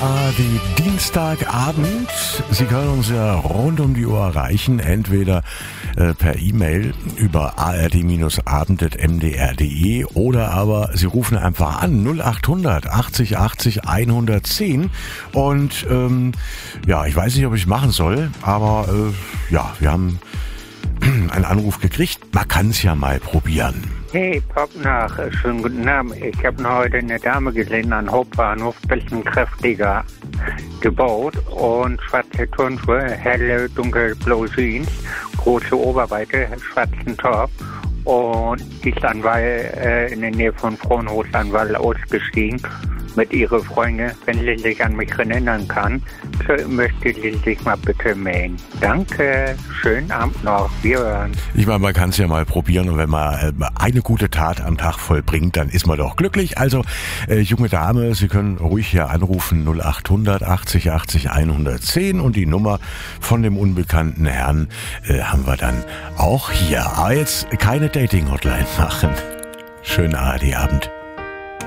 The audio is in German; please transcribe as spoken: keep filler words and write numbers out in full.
A R D Dienstagabend. Sie können uns ja rund um die Uhr erreichen, entweder äh, per E-Mail über a r d abend punkt m d r punkt d e oder aber Sie rufen einfach an null acht hundert achtzig achtzig hundertzehn und ähm, ja, ich weiß nicht, ob ich es machen soll, aber äh, ja, wir haben einen Anruf gekriegt. Man kann es ja mal probieren. Hey, Pop nach, schönen guten Abend. Ich habe noch heute eine Dame gesehen an Hauptbahnhof, bisschen kräftiger gebaut und schwarze Turnschuhe, helle, dunkelblaue Jeans, große Oberweite, schwarzen Top und die ist an Wall, äh, in der Nähe von Fraunhofer an Wall ausgestiegen mit ihrer Freundin. Wenn sie sich an mich erinnern kann, so möchte sie sich mal bitte melden. Danke, schönen Abend noch, wir hören. Ich meine, man kann es ja mal probieren und wenn man äh, eine gute Tat am Tag vollbringt, dann ist man doch glücklich. Also, äh, junge Dame, Sie können ruhig hier anrufen null acht hundert achtzig achtzig hundertzehn und die Nummer von dem unbekannten Herrn äh, haben wir dann auch hier. Aber jetzt keine Dating-Hotline machen. Schönen A R D-Abend.